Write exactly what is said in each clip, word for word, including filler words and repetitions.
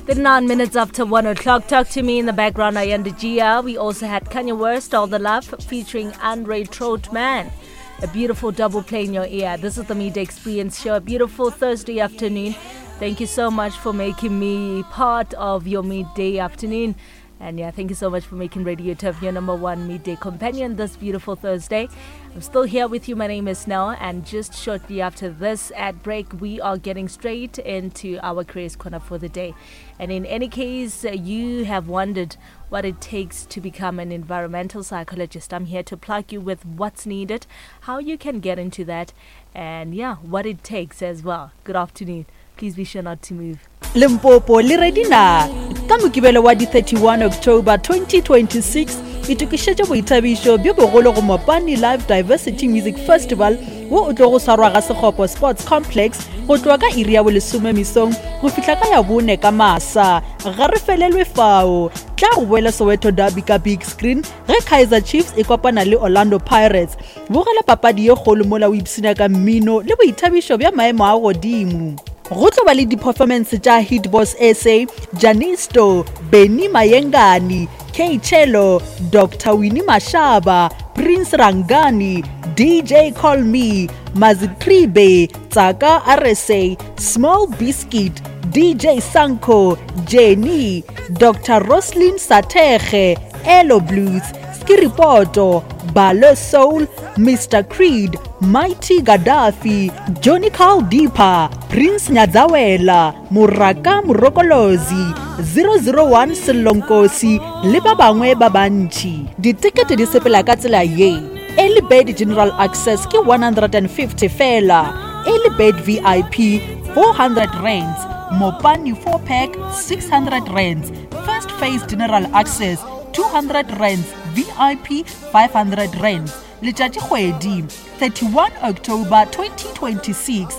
thirty-nine minutes after one o'clock. Talk to me in the background, Ayanda Gia. We also had Kanye West, All the Love, featuring Andre Trotman. A beautiful double play in your ear. This is the Midday Experience Show. A beautiful Thursday afternoon. Thank you so much for making me part of your midday afternoon. And yeah, thank you so much for making Radio Turf your number one midday companion this beautiful Thursday. I'm still here with you. My name is Nell, and just shortly after this ad break, we are getting straight into our Careers Corner for the day. And in any case, uh, you have wondered what it takes to become an environmental psychologist. I'm here to plug you with what's needed, how you can get into that, and yeah, what it takes as well. Good afternoon. Please be sure not to move. Limpopo le ready na ka mokibelo wa di thirty-one October twenty twenty-six itukishetše boithabišo bjo bogolo go Mopani Live Diversity Music Festival wo o tlo go sarwa ga Sekgopo Sports Complex go tloa ka iri ya bolesome misong go fihla ka ya bone ka masa ga re felelwe fao tla go boela Soweto Derby ka big screen ge Kaizer Chiefs e kopana le Orlando Pirates bogela papadi ye kgolo mola o ipsina ka mmino le boithabišo bja maemo a godimo. Go tlo ba le di-performance tša Hitbox S A, Janisto, Benny Mayengani, K Chelo, Doctor Winnie Mashaba, Prince Rangani, D J Call Me, Mazitribe, Tsaka R S A, Small Biscuit, D J Sanko, Jenny, Doctor Roslyn Sateche, Elo Blues, Skiripoto, Balo Soul, Mister Creed, Mighty Gaddafi, Johnny Caldipa, Prince Nyadzawela, Muraka Murokolozi, zero zero one Selonkosi, le ba bangwe ba bantši. Ditikete di sepela ka tsela ye. Early Bird General Access ke one hundred fifty fela. Early Bird V I P four hundred rands. Mopani four pack six hundred rands. First Phase General Access two hundred rands. V I P five hundred rands. Letšatši kgwedi thirty-one October twenty twenty-six.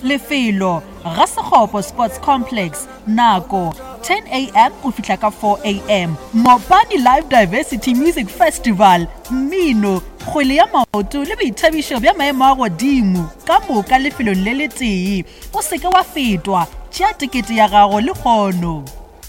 Lefelo ga Sekgopo Sports Complex. Nako ten a m go fihla ka four a m Mopani Live Diversity Music Festival. Mmino, kgwele ya maoto le boithabišo bja maemo a godimo ka moka lefelong le le tee. O seke wa fetwa, tšea tikete ya gago le kgono.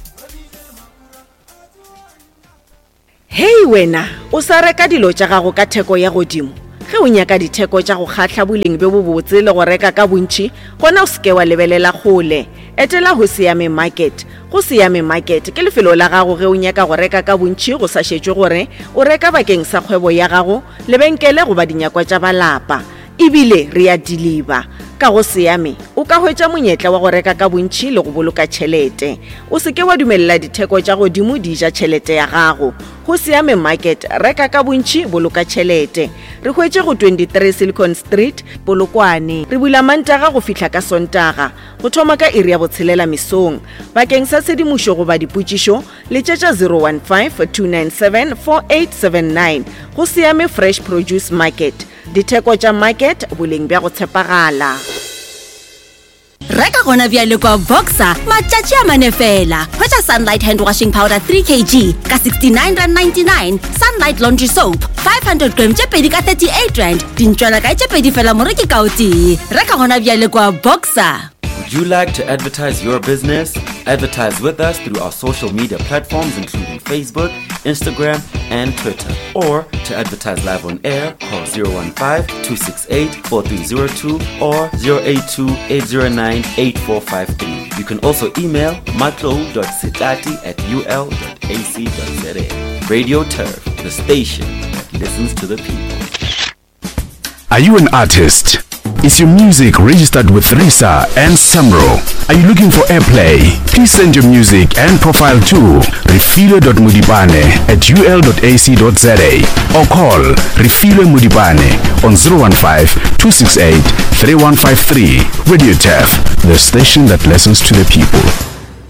Hey wena, o sa reka dilo tša gago ka theko ya godimo. Ge o nyaka ditheko tša go kgatla boleng be bo botse le go reka ka bontši, gona o seke wa lebelela kgole. Etela go Siame Market. Go Siame Market ke lefelo la gago ge o nyaka go reka ka bontši go sa šetšwe gore o reka bakeng sa kgwebo ya gago, lebenkele go ba dinyakwa tša balapa. Ebile re a deliver. Ka go Siame, o ka hwetša monyetla wa go reka ka bontši le go boloka tšhelete. O seke wa dumelela ditheko tša godimo di ja tšhelete ya gago. Go Siame Market, reka ka bontši, boloka tšhelete. Re hwetše go twenty-three Silicon Street, Polokwane. Re bula Mantaga go fihla ka Sontaga, go thoma ka iri ya botshelela misong. Bakeng sa tshedimošo go ba dipotšišo, letšetša zero one five two nine seven four eight seven nine. Go Siame Fresh Produce Market. Ditheko tša market, boleng bja go tshepagala. Reka gona bjale kwa Boxer matšatši a mane fela. Hwetša Sunlight hand washing powder three kilograms ka sixty-nine rand ninety-nine. Sunlight laundry soap five hundred grams tše pedi ka thirty-eight rand. Dintšwana ka tše pedi fela moreki ka o tee. Reka gona bjale kwa Boxer. Would you like to advertise your business? Advertise with us through our social media platforms including Facebook, Instagram, and Twitter. Or to advertise live on air, call zero one five two six eight four three zero two or zero eight two eight zero nine eight four five three. You can also email matlo dot sitati at u l dot a c dot z a. Radio Turf, the station that listens to the people. Are you an artist? Is your music registered with RISA and Samro? Are you looking for airplay? Please send your music and profile to refilo dot mudibane at u l dot a c dot z a or call Refilo Mudibane on zero one five two six eight three one five three. Radio Turf, the station that listens to the people.